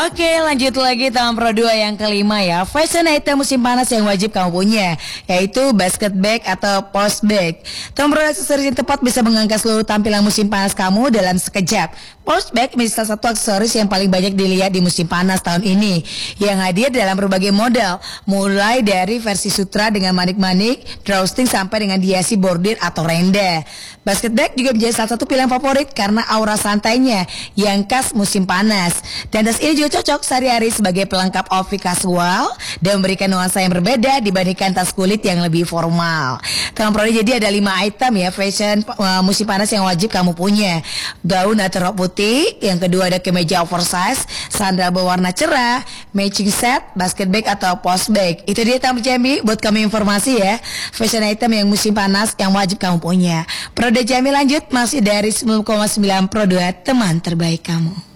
Oke, lanjut lagi tahun Pro 2 yang kelima ya. Fashion item musim panas yang wajib kamu punya, yaitu basket bag atau post bag. Tahun Pro aksesoris yang tepat bisa mengangkat seluruh tampilan musim panas kamu dalam sekejap. Post bag menjadi salah satu aksesoris yang paling banyak dilihat di musim panas tahun ini, yang hadir dalam berbagai model, mulai dari versi sutra dengan manik-manik, drawstring sampai dengan dihiasi bordir atau renda. Basket bag juga menjadi salah satu pilihan favorit karena aura santainya yang khas musim panas. Dan tas ini juga cocok sehari-hari sebagai pelengkap outfit kasual dan memberikan nuansa yang berbeda dibandingkan tas kulit yang lebih formal. Tahun Pro jadi ada 5 item ya fashion musim panas yang wajib kamu punya. Gaun atau rok putih, yang kedua ada kemeja oversize, sandal berwarna cerah, matching set, basket bag atau post bag. Itu dia Tamu Jambi buat kamu informasi ya. Fashion item yang musim panas yang wajib kamu punya. Pro Jambi lanjut masih dari 9,9 Pro 2 teman terbaik kamu.